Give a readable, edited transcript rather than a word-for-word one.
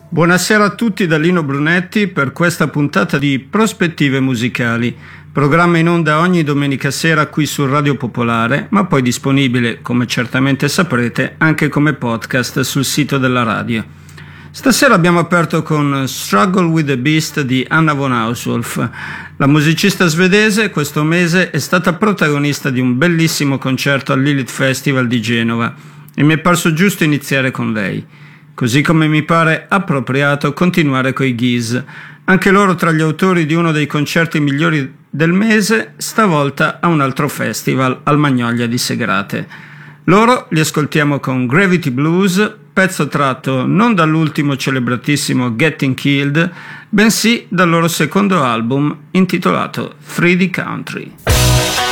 Buonasera a tutti da Lino Brunetti per questa puntata di Prospettive Musicali, programma in onda ogni domenica sera qui su Radio Popolare, ma poi disponibile, come certamente saprete, anche come podcast sul sito della radio. Stasera abbiamo aperto con Struggle with the Beast di Anna von Hauswolf. La musicista svedese questo mese è stata protagonista di un bellissimo concerto al Lilith Festival di Genova e mi è parso giusto iniziare con lei. Così come mi pare appropriato continuare coi Gees, anche loro tra gli autori di uno dei concerti migliori del mese, stavolta a un altro festival al Magnolia di Segrate. Loro li ascoltiamo con Gravity Blues, pezzo tratto non dall'ultimo celebratissimo Getting Killed, bensì dal loro secondo album intitolato 3D Country.